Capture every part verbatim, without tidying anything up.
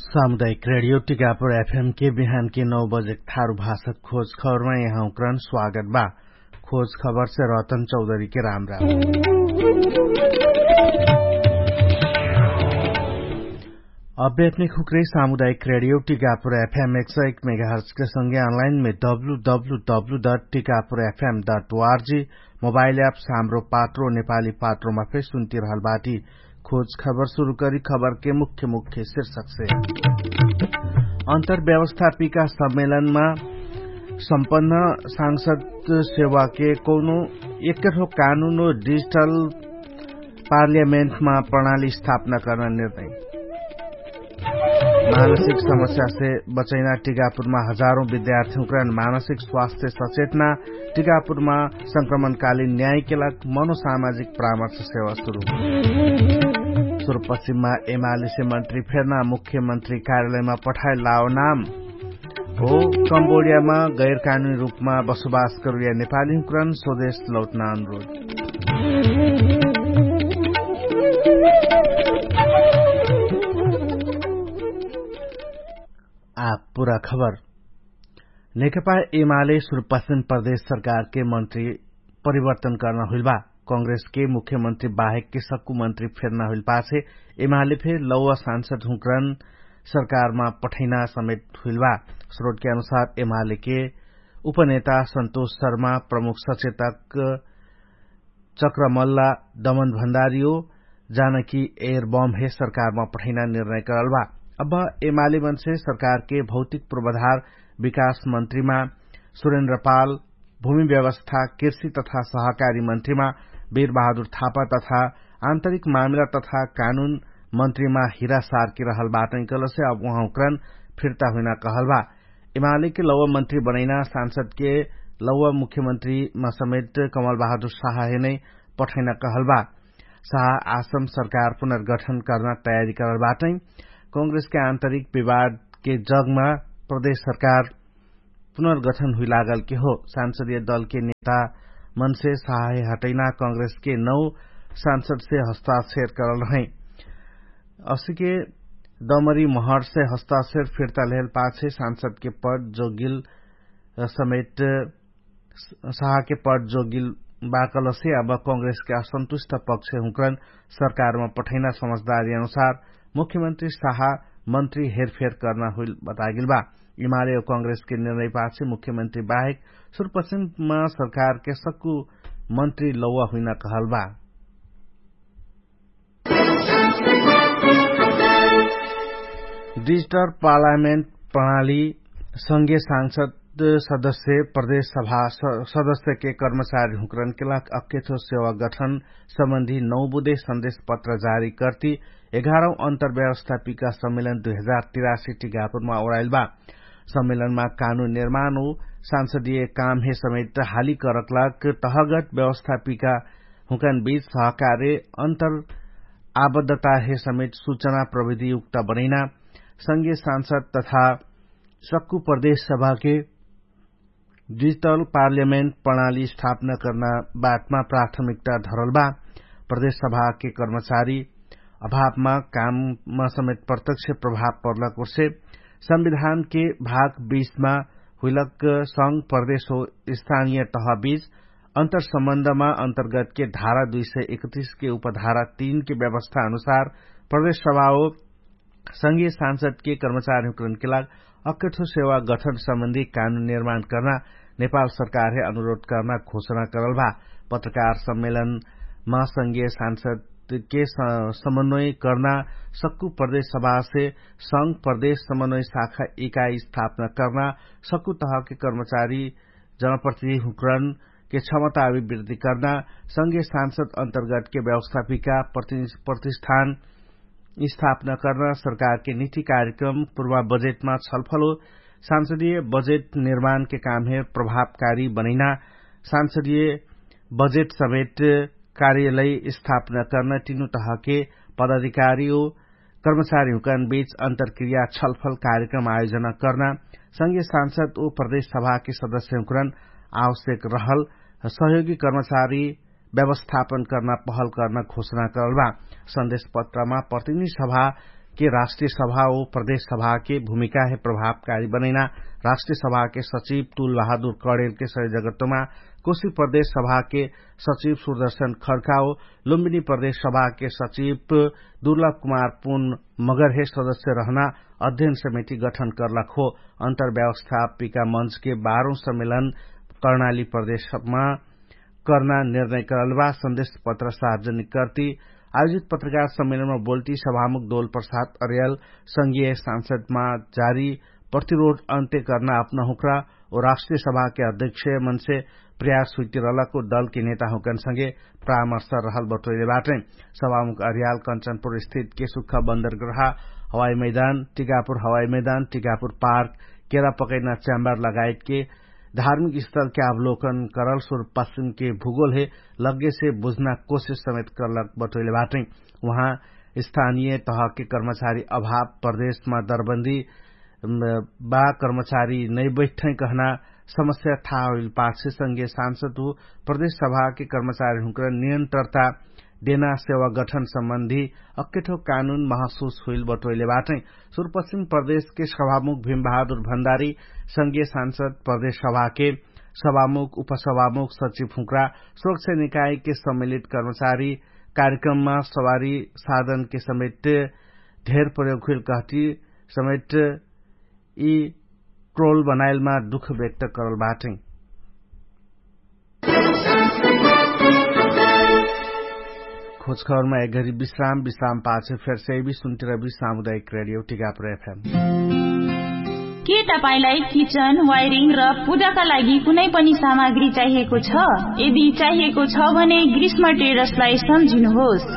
सामुदायिक radio Tikapur FM के बिहान के नौ बजे थारू भाषक खोज खबर में यहाँ उकरण स्वागत बा। खोज खबर से रतन चौधरी के राम राम। अब अपने खुकरे सामुदायिक रेडियो टिकापुर एफएम एक सौ एक मेगाहर्ट्ज के संगे ऑनलाइन में डब्लू डब्लू डब्लू डट टिकापुर एफएम डट ओआरजी मोबाइल एप हाम्रो पात्रो नेपाली पात्रोमा फेरि सुन्ती रहल बाटी। खोज खबर शुरू करी खबर के मुख्य मुख्य शीर्षक से अंतर व्यवस्थापिका सम्मेलन में संपन्न सांसद सेवा के कोनो एकठो कानून और डिजिटल पार्लियामेंट में प्रणाली स्थापना करना निर्णय। मानसिक समस्या से बचैना टीकापुर में हजारों विद्यार्थियों का मानसिक स्वास्थ्य सचेतना। टीकापुर में संक्रमणकालीन न्याय के लग मनोसामाजिक परामर्श सेवा शुरू। सुदूरपश्चिम में एमाले से मंत्री फेर्ना मुख्यमंत्री कार्यालय में पठाए लाओ नाम हो। कम्बोडिया में गैर कानूनी रूप में बसोबास करिया नेपाली हुक्रन स्वदेश लौटना अनुरोध। आप पूरा खबर। नेकपा एमाले सुदूरपश्चिम प्रदेश सरकार के मंत्री परिवर्तन करना हुइलबा। कांग्रेस के मुख्यमंत्री बाहेक के सक्कू मंत्री फेर्ना हुइल पाछे एमाले फेर लौवा सांसद हुक्रन सरकार में पठैना समेत हुइलबा। स्रोत के अनुसार एमाले के उपनेता संतोष शर्मा, प्रमुख सचेतक चक्रमल्ला दमन भण्डारियो जानकी एयर बम हे सरकार में पठैना निर्णय करल बा। अब एमाले मन से सरकार के भौतिक पूर्वाधार विकास मंत्री में सुरेन्द्र पाल, भूमि व्यवस्था, कृषि तथा सहकारी मंत्री में वीर बहादुर थापा तथा आंतरिक मामला तथा कानून मंत्री में हीरा सार्की रहल बाटै कल से अब वहां उकरन फिरता हुइना कहल बा। एमाले के लौवा मंत्री बनैना सांसद के लौवा मुख्यमंत्री में समेत कमल बहादुर शाह नै पठैना कहल बा। शाह आसम सरकार पुनर्गठन करना तैयारी करल बाटै कांग्रेस के आंतरिक विवाद के जग में प्रदेश सरकार पुनर्गठन हुई लागल के हो। सांसदीय दल के नेता मन से सहाय हटैना कांग्रेस के नौ सांसद से हस्ताक्षर करल रहे। अस्सी के दमरी महर से हस्ताक्षर फिरता लेल पाछे सांसद के पद जोगिल समेत शाह के पद जोगिल बाकल से अब कांग्रेस के असंतुष्ट पक्ष हुक्रन सरकार में पठैना समझदारी अनुसार मुख्यमंत्री शाह मंत्री हेरफेर करना हुई बतागिल बा। एमाले और कांग्रेस के निर्णय पाछे मुख्यमंत्री बाहेक सुदूरपश्चिम में सरकार के सक्कू मंत्री लौवा हुइना कहल बा। डिजिटल पार्लियामेंट प्रणाली संघीय सांसद सदस्य प्रदेश सभा सदस्य के कर्मचारी हुक्रन के लाख अकेथो सेवा गठन संबंधी नौ बुधे संदेश पत्र जारी करती एघारौं अंतर व्यवस्थापिका सम्मेलन दुई हजार तिरासी टीकापुर में ओराइल बा। सम्मेलन में कानून निर्माण हो, सांसदीय काम हे समेत हाली करकलाक तहगत व्यवस्थापिका हुकन बीच सहकार्य अंतर आबद्धता हे समेत सूचना प्रविधि युक्त बनैना संघीय सांसद तथा सक्कू प्रदेश सभा के डिजिटल पार्लियामेंट प्रणाली स्थापना करना बातमा प्राथमिकता धरल बा। प्रदेश सभा के कर्मचारी अभाव में काम में समेत प्रत्यक्ष प्रभाव पर्लक से संविधान के भाग बीस में हुइलक संघ प्रदेश हो स्थानीय तह बीच अंतर संबंध में अंतर्गत के धारा दुई सय इकतीस के उपधारा तीन के व्यवस्था अनुसार प्रदेश सभा हो संघीय सांसद के कर्मचारी हुक्रन के लाग अकेठो सेवा गठन संबंधी कानून निर्माण करना नेपाल सरकार है अनुरोध करना घोषणा करल बा। पत्रकार सम्मेलन में संघीय सांसद के समन्वय करना, सक्कू प्रदेश सभा से संघ प्रदेश समन्वय शाखा इकाई स्थापना करना, सक्कू तह के कर्मचारी जनप्रतिनिधि हुक्रन के क्षमता अभिवृद्धि करना, संघीय सांसद अंतर्गत के व्यवस्थापिका प्रतिष्ठान स्थापना करना, सरकार के नीति कार्यक्रम पूर्व बजेट में छलफल हो, सांसदीय बजेट निर्माण के काम है प्रभावकारी बनैना, सांसदीय बजेट समेत कार्यालय स्थापना करना, तीनों तह के पदाधिकारियों कर्मचारियों का बीच अंतरक्रिया छलफल कार्यक्रम आयोजना करना, संघीय सांसद और प्रदेश सभा के सदस्य हुक्रन आवश्यक रहल सहयोगी कर्मचारी व्यवस्थापन करना पहल करना घोषणा करल बा। संदेश पत्र में प्रतिनिधि सभा के राष्ट्रीय सभा ओ प्रदेश सभा के भूमिका है प्रभावकारी बनैना राष्ट्रीय सभा के सचिव तुल बहादुर कड़ेल के सहयोगत्वमा कोशी प्रदेश सभा के सचिव सुदर्शन खड्का ओ लुम्बिनी प्रदेश सभा के सचिव दुर्लभ कुमार पुन मगरहे सदस्य रहना अध्ययन समिति गठन करलक हो। अंतर व्यवस्थापिका मंच के बारहौं सम्मेलन कर्णाली प्रदेशमा करना निर्णय करलबा संदेश पत्र सार्वजनिक करती आयोजित पत्रकार सम्मेलन में बोलती सभामुख दोल प्रसाद अर्याल संघीय सांसदमा जारी प्रतिरोध अन्त्य करना अपना हुक्रा और राष्ट्रीय सभा के अध्यक्ष मन से प्रयास हुइतिरलको दल के नेता हुकन संगे परामर्श रहल बटोलेबाटै सभामुख अर्याल कंचनपुर स्थित केसुखा बन्दरगाह हवाई मैदान टीकापुर हवाई मैदान टीकापुर पार्क केरा पकैना चैम्बर लगायत के धार्मिक स्थल के अवलोकन करल सुर पश्चिम के भूगोल है लगे से बुझना कोशिश समेत करलक बटोले बाटे। वहां स्थानीय तह के कर्मचारी अभाव प्रदेश में दरबंदी बा कर्मचारी नहीं बैठे कहना समस्या था पार्टी संघीय सांसद हो प्रदेश सभा के कर्मचारी हुकर निरंतरता देना सेवा गठन संबंधी अक्केठो कानून महसूस हुइल बटोले बाटे। सुदूरपश्चिम प्रदेश के सभामुख भीम बहादुर भण्डारी संघीय सांसद प्रदेश सभा के सभामुख उपसभामुख सचिव फुकरा सुरक्षा निकाय के सम्मिलित कर्मचारी कार्यक्रम में सवारी साधन के समेत ढेर प्रयोग हुइल कहती समेत यी ट्रोल बनाइल में दुख व्यक्त करल बाटे। खोज खबर में एक घड़ी विश्राम विश्राम पाछे फिर से भी सुनते रही सामुदायिक रेडियो टिकापुर एफएम। के तपाईलाई किचन वायरिङ र पूजाका लागि कुनै पनि सामग्री चाहिएको छ? यदि चाहिएको छ भने ग्रीष्मा ट्रेडर्सलाई सम्झिनुहोस्।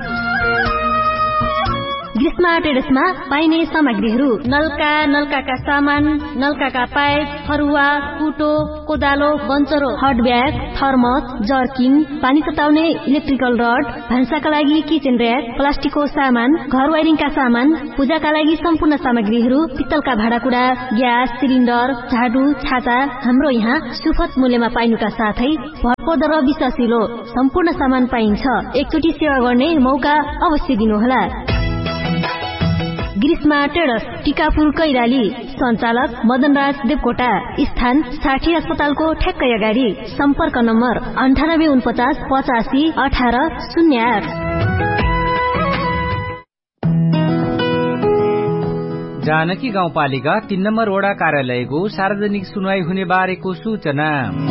ग्रीष्मा ट्रेडर्समा पाइने सामग्रीहरू नलका नलकाका सामान नलकाका पाइप फरुवा कुटो कोदालो बन्चरो हट ब्याग थर्मस जर्किन पानी तताउने इलेक्ट्रिकल रड भान्साका लागि किचन र्याक प्लास्टिकको सामान घर वायरिङका सामान पूजाका लागि सम्पूर्ण सामग्रीहरू पित्तलका भाँडाकुँडा ग्यास सिलिन्डर झाडु छाता हाम्रो यहाँ सुपथ मूल्यमा पाइनुका साथै भरपर्दो र विश्वासिलो सम्पूर्ण सामान पाइन्छ। एकचोटि सेवा गर्ने मौका अवश्य दिनुहोला। ग्रीष्मा ट्रेडर्स टिकापुर कैलाली सञ्चालक मदनराज देवकोटा स्थान साठी अस्पतालको ठ्याक्कै अगाडि सम्पर्क नम्बर अन्ठानब्बे उनपचास पचासी अठार शून्य आठ। जानकी गाउँपालिका तीन नम्बर वडा कार्यालयको सार्वजनिक सुनवाई हुने बारेको सूचना।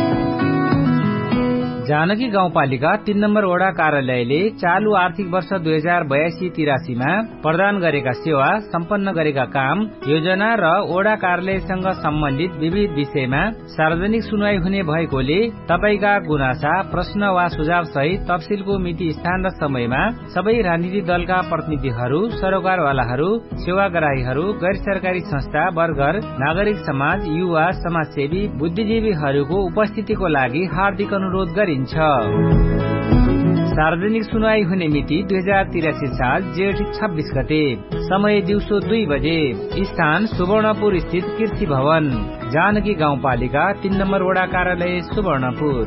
जानकी गाउँपालिका तीन नम्बर वडा कार्यालयले चालू आर्थिक वर्ष दुई हजार बयासी तिरासीमा प्रदान गरेका सेवा सम्पन्न गरेका काम योजना र वडा कार्यालयसँग सम्बन्धित विविध विषयमा सार्वजनिक सुनवाई हुने भएकोले तपाईका गुनासा प्रश्न वा सुझाव सहित तफसिलको मिति स्थान र समयमा सबै राजनीतिक दलका प्रतिनिधिहरू सरोकारवालाहरू सेवाग्राहीहरू गैर सरकारी संस्था वर्गर नागरिक समाज युवा समाजसेवी बुद्धिजीवीहरूको उपस्थितिको लागि हार्दिक अनुरोध गरिन्छ। सार्वजनिक सुनवाई हुने मिति दुई हजार तिरासी साल जेठ छब्बीस गते समय दिउँसो दुई बजे स्थान सुवर्णपुर स्थित कृषि भवन जानकी गाउँपालिका तीन नम्बर वडा कार्यालय सुवर्णपुर।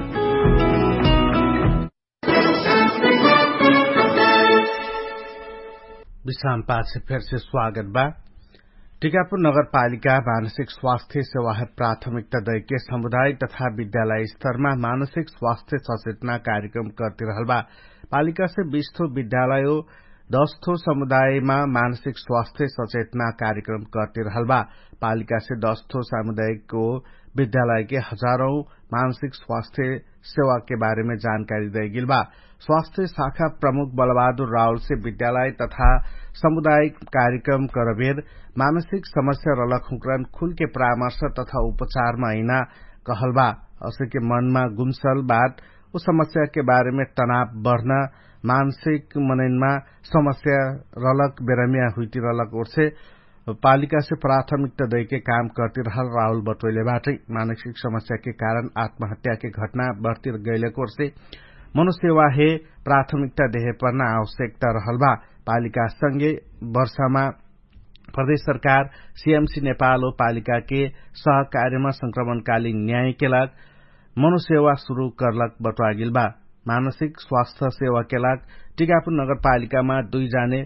विश्राम पाछे फिर से स्वागत बा। टीकापुर नगरपालिका मानसिक स्वास्थ्य सेवा प्राथमिकता दैके सामुदायिक तथा विद्यालय स्तरमा मानसिक स्वास्थ्य सचेतना कार्यक्रम करती रहल बा। पालिका से बीस थो विद्यालय दस थो समुदायमा मानसिक स्वास्थ्य सचेतना कार्यक्रम करती रहल बा। पालिका से दस थो सामुदायिक विद्यालय के हजारौं मानसिक स्वास्थ्य सेवा के बारे में जानकारी दी गई बा। स्वास्थ्य शाखा प्रमुख बलबहादुर रावल से विद्यालय तथा सामुदायिक कार्यक्रम करबेर मानसिक समस्या रलक हुकरन खुल के परामर्श तथा उपचार में आइना कहल बा। असो के मन में गुमसल बात उस समस्या के बारे में तनाव बढ़ना मानसिक मननमा समस्या रलक बेरमिया हुईती रलक ओर से पालिका से प्राथमिकता दे के काम करती रहल राहुल बटोले बाटे मानसिक समस्या के कारण आत्महत्या के घटना बढ़ती गये ओर से मनुसेवा हे प्राथमिकता देहे पर्ना आवश्यकता रहल बा। पालिका संगे वर्षामा प्रदेश सरकार सीएमसी नेपाल पालिका के सहकार्यमा संक्रमणकालीन न्याय केलक मनुसेवा शुरू करलक बटुआगिल बा। मानसिक स्वास्थ्य सेवा केलक टीकापुर नगरपालिकामा दुई जाने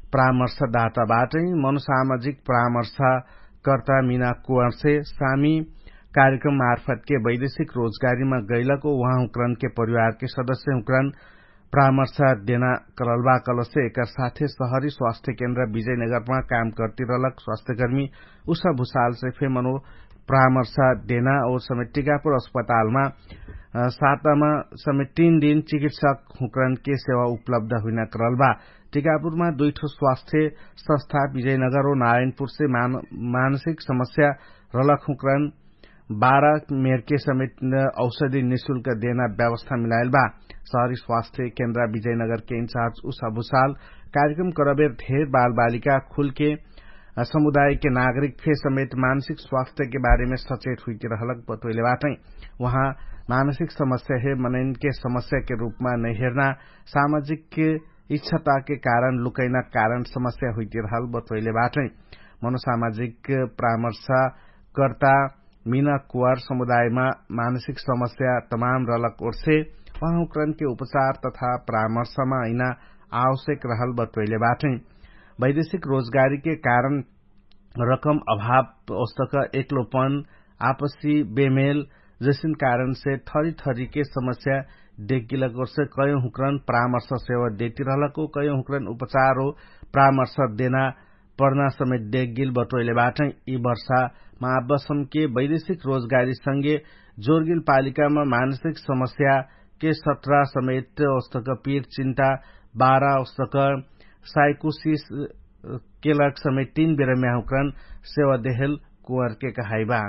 परामर्शदाताबाटै मनोसामाजिक परामर्शकर्ता मीना कुंवर से सामी कार्यक्रम मार्फत के वैदेशिक रोजगारीमा गैलको वहाँ हुक्रन के परिवार के सदस्य हुक्रन परामर्श देना करलबा कलसे एकर साथे शहरी स्वास्थ्य केन्द्र विजयनगरमा काम करती रहलक स्वास्थ्यकर्मी उषा भूषाल से फे मनो परामर्श देना और समेत टीकापुर अस्पतालमा सातामा समेत तीन दिन चिकित्सक हुक्रन के सेवा उपलब्ध हुन करलबा टीकापुरमा दुईठो स्वास्थ्य संस्था विजयनगर और नारायणपुर से मान, मानसिक समस्या रलक हुक्रन बारह मेरके समेत औषधि निशुल्क देना व्यवस्था मिलायल बा शहरी स्वास्थ्य केन्द्र विजयनगर के इंचार्ज उषा भूषाल कार्यक्रम करबेर ढेर बाल बालिका खुल के समुदाय के नागरिक फे समेत मानसिक स्वास्थ्य के बारे में सचेत हुई रहलक बतोइले बाटै वहाँ मानसिक समस्या है मनन के समस्या के रूप में नहीं हेरना सामाजिक इच्छता के कारण लुकैना कारण समस्या हुई रहल बतोइले बाटै मनोसामाजिक परामर्शकर्ता मीना कुंवर समुदायमा मानसिक समस्या तमाम रलक ओर से वहाँ उक्रन के उपचार तथा परामर्शमा ऐना आवश्यक रहल बतोइले बाटै वैदेशिक रोजगारी के कारण रकम अभाव औस्तक एक्लोपन आपसी बेमेल जैसन कारण से थरी थरी के समस्या देखिलक ओर से कयौं हुक्रन परामर्श सेवा देती रहलको कयौं हुक्रन उपचार और परामर्श देना पढ़ना समेत देखगिल बटोइले बाटै यी वर्षा महाबसम के वैदेशिक रोजगारी संगे जोरगिल पालिकामा मानसिक समस्या के सत्रह समेत औस्तक पीर चिंता बारह औस्तक साइकोसिस केलक समेत तीन बेरम्या हुक्रन सेवा देहल कुंवर के कहाइबा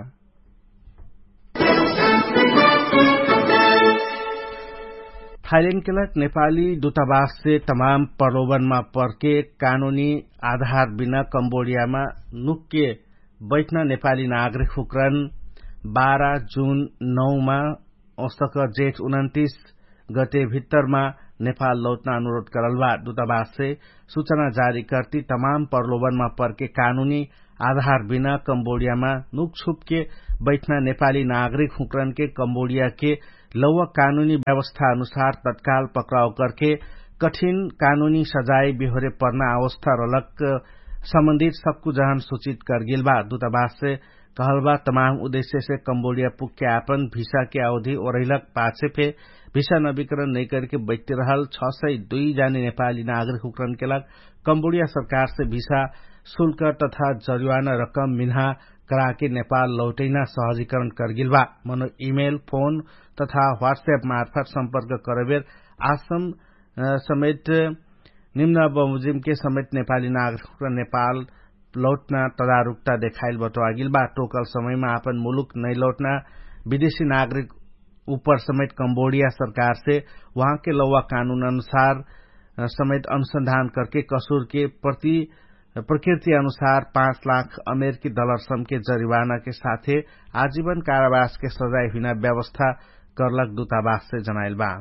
थाइलैंड केलक नेपाली दूतावास से तमाम प्रलोभनमा पर्के कानूनी आधार बिना कम्बोडियामा नुक्के बैठना नेपाली नागरिक हुक्रन बारह जून नौमा औस्तक जेठ उन्तीस गते भित्तरमा नेपाल लौटना अनुरोध करलबा दूतावास से सूचना जारी करती तमाम प्रलोभनमा पर्के कानूनी आधार बिना कम्बोडियामा नुक छुप के बैठना नेपाली नागरिक हुक्रन के कम्बोडिया के लौवा कानूनी व्यवस्था अनुसार तत्काल पकड़ाव करके कठिन कानूनी सजाय बेहोरे पर्ना अवस्था रलक संबंधित सबको जहान सूचित कर गिलबा दूतावास से कहलबा तमाम उद्देश्य से कम्बोडिया पुग के आपन वीसा के अवधि ओरैलक पाछे फे वीसा नवीकरण नहीं करके बैठते रहल छ सय दुई जाने नेपाली नागरिक हुक्रन केलक कम्बोडिया सरकार से वीसा शुल्क तथा जरिवाना रकम मिन्हा कराके नेपाल लौटैना सहजीकरण कर गिलबा मनो ईमेल फोन तथा व्हाट्सएप मार्फत संपर्क करबेर आसम समेत निम्न बमोजिम के समेत नेपाली नागरिक नेपाल लौटना तदारुकता देखाइल बटो गिलबा टोकल समयमा आपन मुलुक नहीं लौटना विदेशी नागरिक ऊपर समेत कम्बोडिया सरकार से वहां के लौवा कानून अनुसार समेत अनुसंधान करके कसूर के प्रति प्रकृति अनुसार पांच लाख अमेरिकी डॉलर सम के जरिवाना के साथे आजीवन कारावास के सजाय हुना व्यवस्था करलक दूतावास से जनाइल बा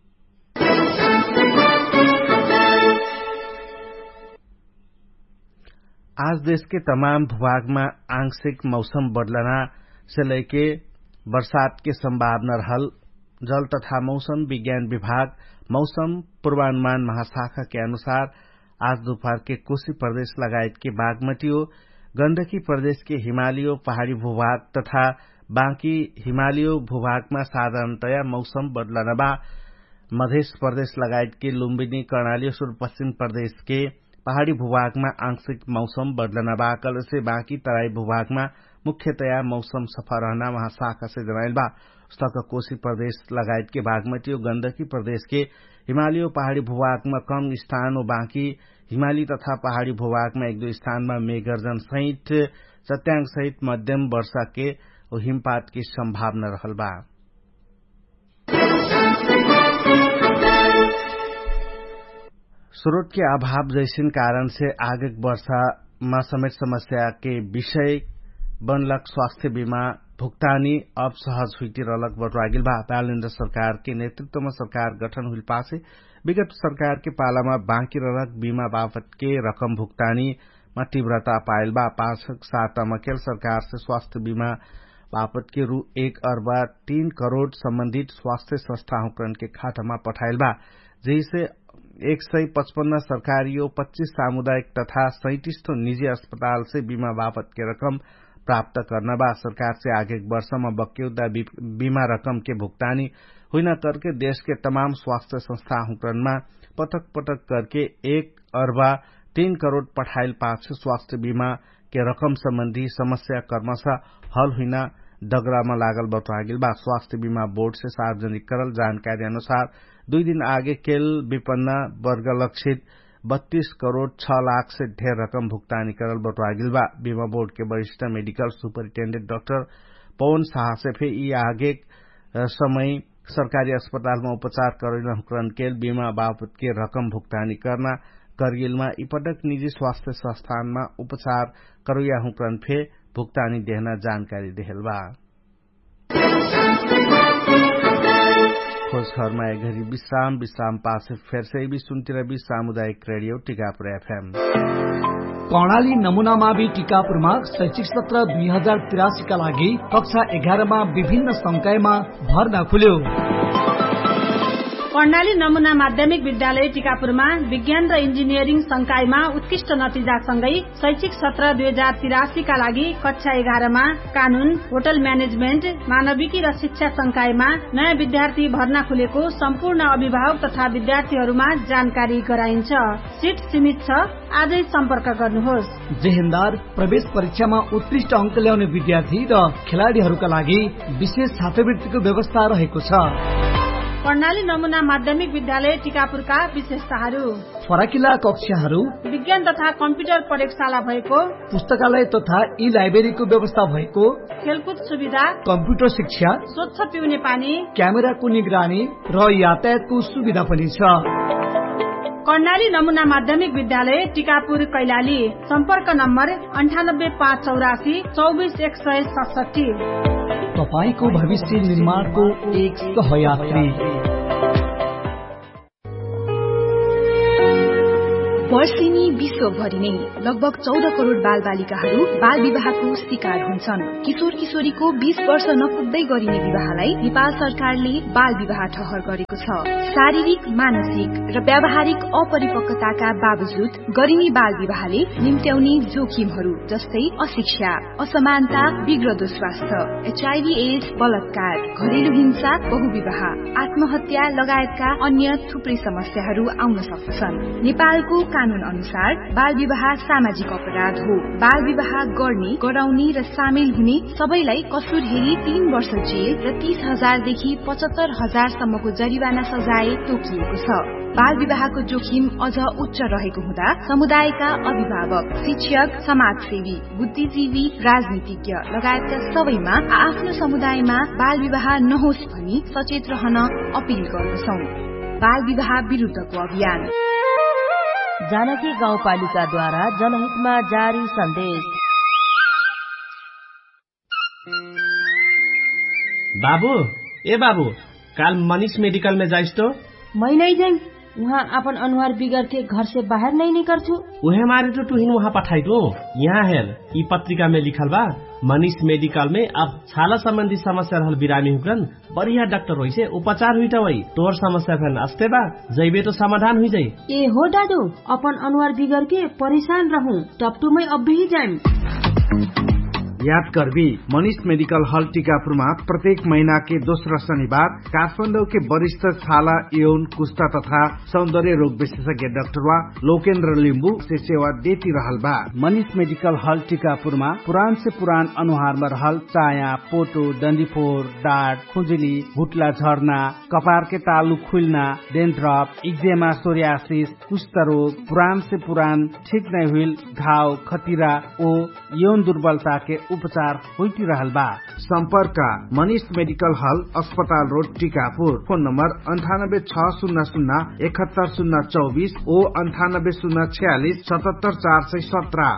आज देश के तमाम भूभाग में आंशिक मौसम बदलना से लेके बरसात के संभावना रहल जल तथा मौसम विज्ञान विभाग मौसम पूर्वानुमान महाशाखा के अनुसार आज दोपहर के कोशी प्रदेश लगायत के बागमती गण्डकी प्रदेश के हिमालय पहाड़ी भूभाग तथा बाँकी हिमालय भूभाग में साधारणतया मौसम बदलना बा मध्य प्रदेश लगायत के लुम्बिनी कर्णाली सुदूर पश्चिम प्रदेश के पहाड़ी भूभाग में आंशिक मौसम बदलना बा कल से बाँकी तराई भूभाग में मुख्यतया मौसम सफा रहना महाशाखा से जनाइल बा उस्तक कोशी प्रदेश लगायत के बागमती और गण्डकी प्रदेश के हिमालय पहाड़ी भूभाग में कम स्थान और बाँकी हिमाली तथा पहाड़ी भूभाग में एक दो स्थान में मेघगर्जन सहित चट्याङ सहित मध्यम वर्षा के और हिमपात की संभावना रहल बा स्रोत के अभाव जैसन कारण से आगे वर्षा में समेत समस्या के विषय बनलक स्वास्थ्य बीमा भुगतानी अब सहज हुई रलक बटवागिल बा बालेन्द्र सरकार के नेतृत्व में सरकार गठन हुई पासे विगत सरकार के पाला में बाँकी रलक बीमा बाबत के रकम भुगतानी में तीव्रता पायल बा पांच सात मकेल सरकार से स्वास्थ्य बीमा बाबत के रू एक अर्ब तीन करोड़ संबंधित स्वास्थ्य संस्थाओं के खाता में पठाइल बा जैसे एक सय पचपन्न सरकारी और पच्चीस सामुदायिक तथा सैंतीस निजी अस्पताल से बीमा बापत के रकम प्राप्त करना बा। सरकार से आगे वर्ष में बक्यौदा बीमा रकम के भुगतानी हुई करके देश के तमाम स्वास्थ्य संस्थाओं में पटक पटक करके एक अरबा तीन करोड़ पठाइल पाँच सौ स्वास्थ्य बीमा के रकम संबंधी समस्या क्रमशः हल हुई डगरामा लागल बतागिल बा। स्वास्थ्य बीमा बोर्ड से सार्वजनिक करल जानकारी अनुसार दुई दिन आगे केल विपन्न वर्ग लक्षित बत्तीस करोड़ छह लाख से ढेर रकम भुगतानी करल बतवागिल बा। बीमा बोर्ड के वरिष्ठ मेडिकल सुपरिटेंडेंट डाक्टर पवन शाह से फिर ई आगे समय सरकारी अस्पताल में उपचार करेल केल बीमा बाबत के रकम भुगतानी करना करगिल में इपटक निजी स्वास्थ्य संस्थान में उपचार करुया हुक्रन फे भुगतानी देना जानकारी देहल बा। खोज खबर में एक घड़ी विश्राम विश्राम पास फिर से भी सुनती रही सामुदायिक रेडियो टीकापुर एफएम। कर्णाली नमूना मावि टीकापुरमा शैक्षिक सत्र दुई हजार तिरासी का लागि कक्षा एघारमा विभिन्न संकायमा भर्ना खुल्यो। कर्णाली नमूना माध्यमिक विद्यालय टीकापुरमा विज्ञान र इन्जिनियरिङ संकायमा उत्कृष्ट नतिजासँगै शैक्षिक सत्र दुई हजार तिरासी का लागि कक्षा एघारमा कानून, होटल म्यानेजमेन्ट, मानविकी र शिक्षा संकायमा नयाँ विद्यार्थी भर्ना खुलेको सम्पूर्ण अभिभावक तथा विद्यार्थीहरूमा जानकारी गराइन्छ। सीट सीमित छ, आजै सम्पर्क गर्नुहोस्। जेहेन्दार प्रवेश परीक्षामा उत्कृष्ट अंक ल्याउने विद्यार्थी र खेलाड़ीहरूका लागि विशेष छात्रवृत्तिको व्यवस्था रहेको छ। कर्णाली नमूना माध्यमिक विद्यालय टीकापुरका विशेषताहरू: फराकिला कक्षाहरू, विज्ञान तथा कम्प्युटर प्रयोगशाला भएको, पुस्तकालय तथा ई लाइब्रेरीको व्यवस्था भएको, खेलकुद सुविधा, कम्प्युटर शिक्षा, स्वच्छ पिउने पानी, क्यामेराको निगरानी र यातायातको सुविधा पनि छ। कर्णाली नमूना माध्यमिक विद्यालय टीकापुर कैलाली। सम्पर्क नम्बर अन्ठानब्बे पाँच चौरासी चौबिस एक सय सडसठी। तपाईको भविष्य निर्माणको एक सहयात्री। वर्षेनी विश्वभरि नै लगभग चौध करोड़ बाल बालिकाहरू बाल विवाहको शिकार हुन्छन्। किशोर किशोरीको बीस वर्ष नपुग्दै गरिने विवाहलाई नेपाल सरकारले बाल विवाह ठहर गरेको छ। शारीरिक, मानसिक र व्यावहारिक अपरिपक्वताका बावजुद गरिने बाल विवाहले निम्त्याउने जोखिमहरू जस्तै अशिक्षा, असमानता, बिग्रदो स्वास्थ्य, एचआईभी एड्स, बलात्कार, घरेलु हिंसा, बहुविवाह, आत्महत्या लगायतका अन्य थुप्रै समस्याहरू आउन सक्छन्। नेपालको कानून अनुसार बाल विवाह सामाजिक अपराध हो। बाल विवाह गर्ने, गराउने र सामेल हुने सबैलाई कसुर हेरी तीन वर्ष जेल र तीस हजारदेखि पचहत्तर हजारसम्मको जरिवाना सजाय तोकिएको छ। बाल विवाहको जोखिम अझ उच्च रहेको हुँदा समुदायका अभिभावक, शिक्षक, समाजसेवी, बुद्धिजीवी, राजनीतिज्ञ लगायतका सबैमा आफ्नो समुदायमा बाल विवाह नहोस् भनी सचेत रहन अपील गर्दछौं। बाल विवाह विरुद्धको अभियान जानकी गाउँपालिकाद्वारा जनहितमा जारी सन्देश। बाबू, ए बाबू, काल मनीष मेडिकल में जाइस तो? मैं नहीं जाऊँ, वहाँ अपन अनुहार बिगड़ के घर से बाहर नहीं निकल छू। उहे मारे तो तुहिन वहाँ पठाई दो। यहाँ है ई पत्रिका में लिखल बा, मनीष मेडिकल में अब छाला संबंधी समस्या रहल बिरामी हुकन बढ़िया डॉक्टर होई से उपचार हुई वही तोर समस्या फैन अस्ते बा जैबे तो समाधान हुई जाये। ए हो दादू, अपन अनुहार बिगड़ के परेशान रहूं, टपटू में अब भी जाए। याद करबी मनीष मेडिकल हॉल टीकापुरमा प्रत्येक महीना के दोस्रो शनिबार काठमाडौँ के वरिष्ठ छाला, यौन, कुष्ठा तथा सौंदर्य रोग विशेषज्ञ डाक्टर वा लोकेन्द्र लिम्बू से सेवा देती रहल बा। मनीष मेडिकल हॉल टीकापुरमा पुरान से पुरान अनुहार में रहल चाया, पोटो, डंडीफोर, डाँट, खुजली, भुटला झर्ना, कपार के तालु खुलना, डेन्ड्रप, इक्जेमा, सोरियासिस, कुष्ठ रोग, पुरान से पुरान ठीक नहीं हुई घाव, खतिरा ओ यौन दुर्बलता के उपचार होती रहल बा। संपर्क मनीष मेडिकल हॉल, अस्पताल रोड, टीकापुर। फोन नंबर अंठानब्बे छह शून्य शून्य इकहत्तर शून्य चौबीस ओ अंठानब्बे शून्य छियालीस सतहत्तर चार सौ सत्रह।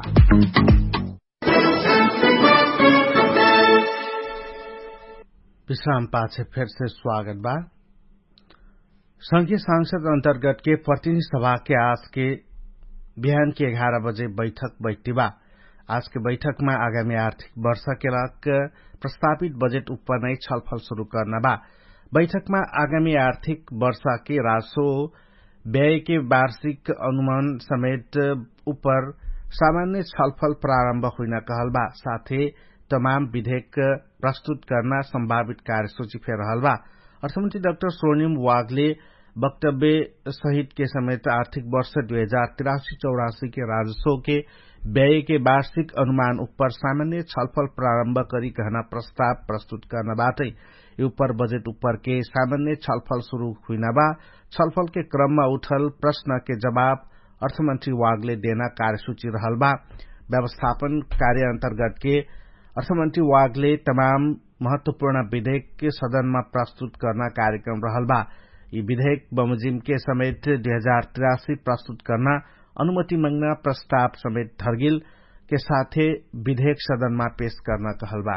विश्राम पाछे फिर से स्वागत बा। संघीय सांसद अंतर्गत के प्रतिनिधि सभा के आज के बिहान के ग्यारह बजे बैठक बैठी बा। आज के बैठक में आगामी आर्थिक वर्ष के लाग प्रस्तावित बजट ऊपर नई छलफल शुरू करना बा। बैठक में आगामी आर्थिक वर्ष के राजस्व व्यय के वार्षिक अनुमान समेत ऊपर सामान्य छलफल प्रारम्भ हुन कहल बा। साथै तमाम विधेयक प्रस्तुत करना संभावित कार्यसूची फेर रहल बा। अर्थमन्त्री डाक्टर स्वर्णिम वागले वक्तव्य सहित के समेत आर्थिक वर्ष दुई हजार तिरासी चौरासी के राजस्व के व्यय के वार्षिक अनुमान ऊपर सामान्य छलफल प्रारम्भ करी कहना प्रस्ताव प्रस्तुत करना बाटै ऊपर बजेट ऊपर के सामान्य छलफल शुरू हुन बा। छलफल के क्रममा उठल प्रश्न के जवाब अर्थमन्त्री वागले देना कार्यसूची रहल बा। व्यवस्थापन कार्य अन्तर्गत के अर्थमन्त्री वागले तमाम महत्वपूर्ण विधेयक के सदनमा प्रस्तुत करना कार्यक्रम रहल बा। यी विधेयक बमोजिम के समेत दुई हजार तिरासी प्रस्तुत करना अनुमति मांगना प्रस्ताव समेत धरगिल के साथे विधेयक सदनमा पेश करना कहल बा।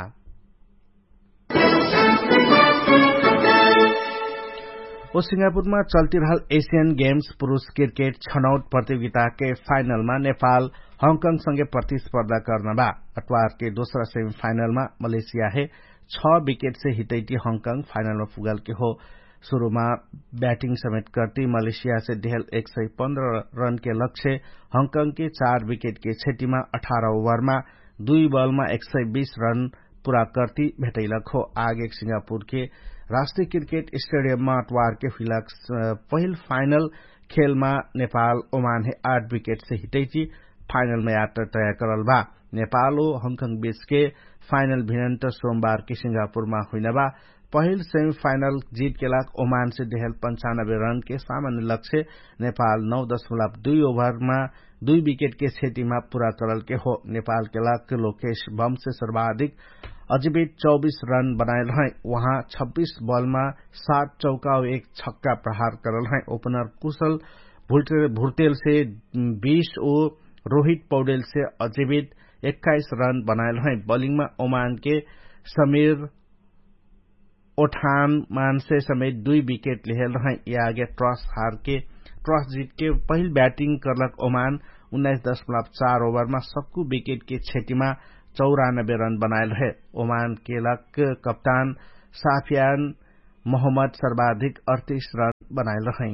ओ सिंगापुरमा चलती रहल एशियन गेम्स पुरूष क्रिकेट छनौट प्रतियोगिता के फाइनल में नेपाल हांगकांग संगे प्रतिस्पर्धा गर्न बा। अटवार के दोसरा सेमीफाइनल में मलेशिया है छ विकेट से हितैती हांगकांग फाइनल में पुगल के हो। शुरूमा बैटिंग समेत करती मलेशिया से डेहल एक सय पन्ध्र रन के लक्ष्य हांगकांग के चार विकेट के क्षतिमा अठारह ओभर में दुई बल में एक सय बीस रन पूरा करती भेटैलक हो। आगे सिंगापुर के राष्ट्रिय क्रिकेट स्टेडियम में अटवार के फिलक पहिल फाइनल खेल में नेपाल ओमान है आठ विकेट से हितैती फाइनल में यात्रा तय करल बा। नेपाल और हांगकांग बीच के फाइनल भिड़ंत सोमवार के सिंगापुर में हुइन बा। पहिल सेमीफाइनल जीत के लाख ओमान से डेहल पंचानब्बे रन के सामान्य लक्ष्य नेपाल नौ दशमलव दुई ओभर में दुई विकेट के क्षति में पूरा करल के हो। नेपाल के लाख लोकेश बम से सर्वाधिक अजबेट चौबीस रन बनायल हैं। वहां छब्बीस बॉल में सात चौका और एक छक्का प्रहार करल हैं। ओपनर कुशल भुर्तेल से बीस और रोहित पौडेल से अजबेट इक्कीस रन बनायल हैं। बॉलिंग में ओमान के समीर ओठान मानसे समेत दुई विकेट लिहल रहे। ये आगे टॉस हार के टॉस जीत के पहल बैटिंग करलक ओमान उन्नाइस दशमलव चार ओवर में सक्कू विकेट के क्षति में चौरानब्बे रन बनायल रहे। ओमान के लक कप्तान साफियान मोहम्मद सर्वाधिक अड़तीस रन बनायल रहे।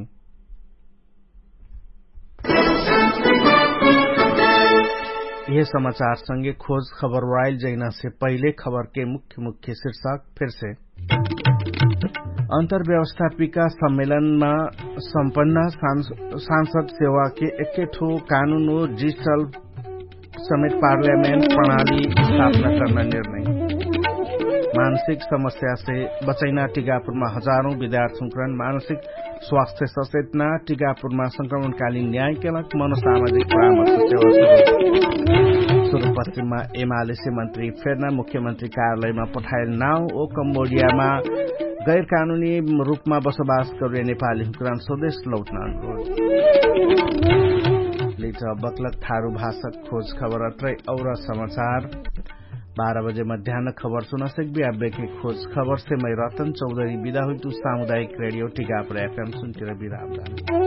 यह समाचार संगे खोज खबर वाइल जैना से पहले खबर के मुख्य मुख्य शीर्षक फिर से। अंतर्व्यवस्थापिका सम्मेलन में संपन्न सांसद सेवा के एकेठो कानून और डिजिटल समेत पार्लियामेंट प्रणाली स्थापना करना निर्णय। मानसिक समस्या से बचैना टीकापुर में हजारों विद्यार्थियों मानसिक स्वास्थ्य सचेतना। टीकापुर में संक्रमणकालीन न्याय के लक मनोसामाजिक परामर्श सेवा सुरु पश्चिम में एमाले मंत्री फेर्ना मुख्यमंत्री कार्यालय में पठायल नाव ओ कम्बोडिया में गैर कानूनी रूप में बसोबास कर नेपाली हुकुरान स्वदेश लौटना अनुरोध। बकलक थारू भाषक खोज खबर अत्रै और समाचार बारह बजे मध्याह्न खबर सुन सकबी। अब के खोज खबर से मैं रतन चौधरी विदा हुई। सामुदायिक रेडियो टीकापुर एफएम सुनतिर विराम।